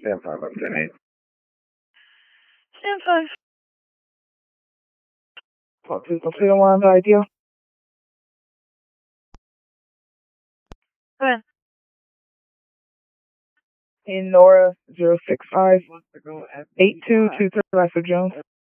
Stand 5 up to 8. Stand 5. Talk to the alarm idea. Go ahead. In Nora 065 8223 Jones.